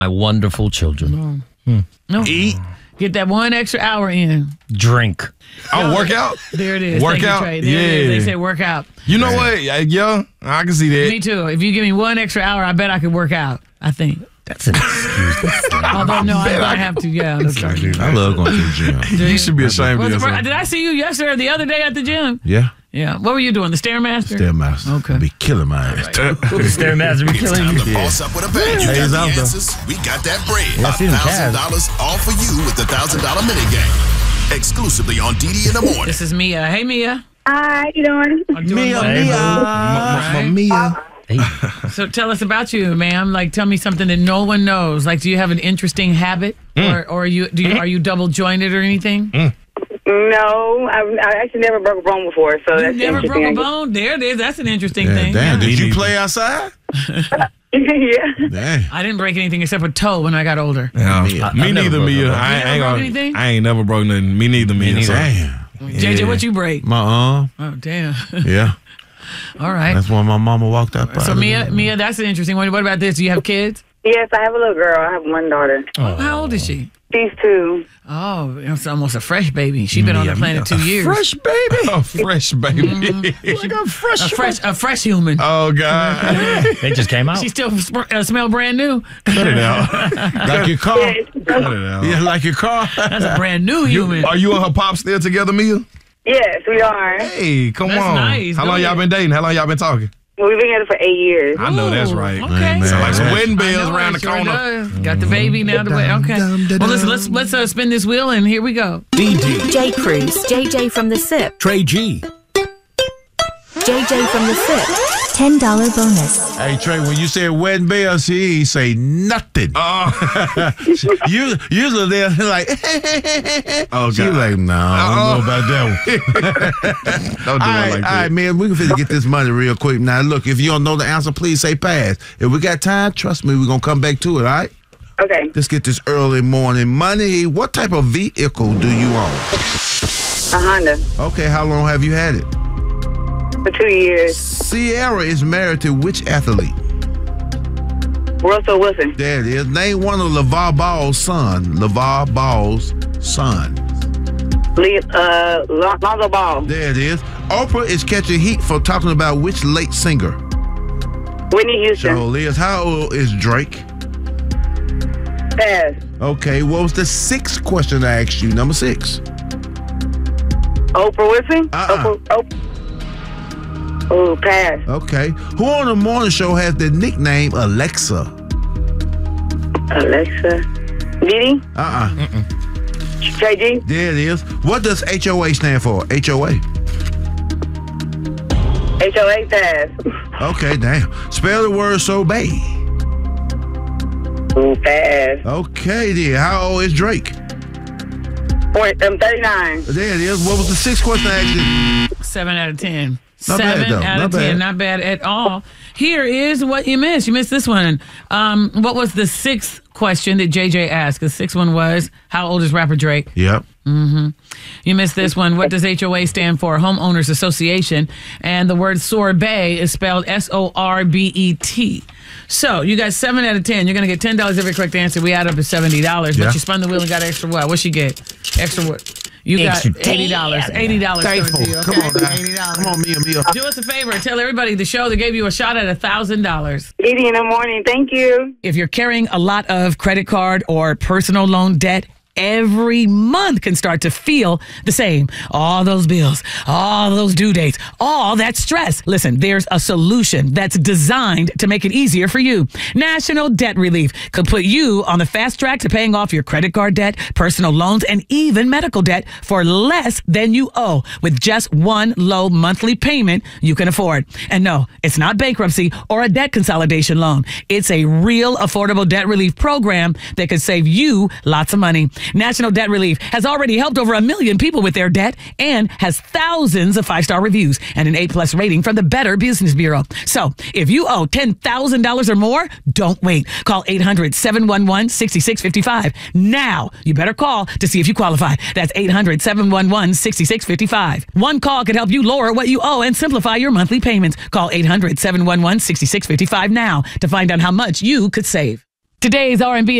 My wonderful children. No. Eat. Get that 1 extra hour in. Drink. Oh, work out? There it is. Work Thank you, out? Trey. There it is. Yeah. They say work out. You know what? Yeah, I can see that. Me too. If you give me 1 extra hour, I bet I could work out. I think. That's an excuse. Although, no, I'm going to have to. Yeah. I love going to the gym. You should be ashamed of yourself. Did I see you yesterday or the other day at the gym? Yeah. Yeah. What were you doing? The Stairmaster? Stairmaster. Okay. Be killing my ass. Stairmaster be It's killing time you. to boss up with a bang. You Hey, got he's the out there. answers. We got that bread. Yeah, I see them $1,000 all for you with the $1,000 minigame. Exclusively on DD in the morning. This is Mia. Hey, Mia. Hi, how you doing? I'm doing well. Mia. Mia. So tell us about you, ma'am. Like, tell me something that no one knows. Like, do you have an interesting habit, or are you double jointed or anything? No, I actually never broke a bone before, so You that's never broke a interesting. bone. There it is. That's an interesting thing. Damn, Yeah. did you play outside? Yeah. Damn. I didn't break anything except a toe when I got older. Yeah. Mia. Me I've never neither, broke Mia. a bone. I You never ain't broke gonna. anything? I ain't never broke nothing. Me neither, Mia. So. Damn. JJ, what you break? My arm. Oh, damn. Yeah. All right. That's when my mama walked up. So Mia, that's an interesting one. What about this? Do you have kids? Yes, I have a little girl. I have one daughter. How old is she? She's 2. Oh, it's almost a fresh baby. She's been on the planet 2 years. Fresh baby. A fresh baby. Like a fresh. A fresh human. Oh, God. They just came out. She still smell brand new. Cut it out. Like your car. Cut it out. Yeah, like your car. That's a brand new human. Are you and her pop still together, Mia? Yes, we are. Hey, come That's on. nice. How Go long y'all ahead. been dating? How long y'all been talking? We've been together for 8 years. I know that's Ooh, right. Okay. Man, Sound like some man. wedding I bells know around it the sure corner. does. Got the baby now. Okay. Well, listen. Let's spin this wheel, and here we go. DD, J. Cruz, JJ from the SIP, Trey G, JJ from the SIP. $10 bonus. Hey, Trey, when you said wedding bells, she ain't say nothing. Usually they're like, Oh, she God. like, no, I don't know about that one. Don't do All it right, like all that. right, man. We can finna get this money real quick. Now, look, if you don't know the answer, please say pass. If we got time, trust me, we're going to come back to it, all right? Okay. Let's get this early morning money. What type of vehicle do you own? A Honda. Okay, how long have you had it? For 2 years. Sierra is married to which athlete? Russell Wilson. There it is. Name one of LeVar Ball's son. LeVar Ball's son. Lonzo Ball. There it is. Oprah is catching heat for talking about which late singer? Whitney Houston. So, Liz, how old is Drake? Pass. Okay, what was the 6th question I asked you? Number 6. Oprah Wilson. Oprah. Oh, pass. Okay. Who on the morning show has the nickname Alexa? Alexa. Didi. Trey G. There it is. What does HOA stand for? HOA. HOA pass. Okay, damn. Spell the word sorbet. Ooh, pass. Okay, then. How old is Drake? 39. There it is. What was the 6th question I asked you? 7 out of 10. Not bad, 7 though. out Not of 10. bad. Not bad at all. Here is what you missed. You missed this one. What was the 6th question that JJ asked? The 6th one was, how old is rapper Drake? Yep. You missed this one. What does HOA stand for? Homeowners Association. And the word sorbet is spelled SORBET. So you got 7 out of 10. You're going to get $10 every correct answer. We add up to $70. Yeah. But you spun the wheel and got extra what? What'd she get? Extra what? You got Extra $80. $80. Thankful. coming to you, Come okay? on now. $80. Come on, Mia. Do us a favor. Tell everybody the show that gave you a shot at $1,000. Didi in the morning. Thank you. If you're carrying a lot of credit card or personal loan debt, every month can start to feel the same. All those bills, all those due dates, all that stress. Listen, there's a solution that's designed to make it easier for you. National Debt Relief could put you on the fast track to paying off your credit card debt, personal loans, and even medical debt for less than you owe with just one low monthly payment you can afford. And no, it's not bankruptcy or a debt consolidation loan. It's a real affordable debt relief program that could save you lots of money. National Debt Relief has already helped over 1 million people with their debt and has thousands of 5-star reviews and an A+ rating from the Better Business Bureau. So if you owe $10,000 or more, don't wait. Call 800-711-6655. Now, you better call to see if you qualify. That's 800-711-6655. One call could help you lower what you owe and simplify your monthly payments. Call 800-711-6655 now to find out how much you could save. Today's R&B